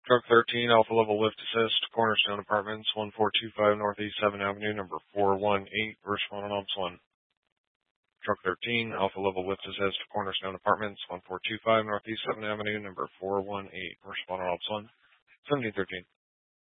Truck 13, Alpha Level Lift Assist, Cornerstone Apartments, 1425 Northeast 7th Avenue, number 418, responding on 1. Truck 13, Alpha Level Lift Assist, Cornerstone Apartments, 1425 Northeast 7th Avenue, number 418, responding on 1. 1713.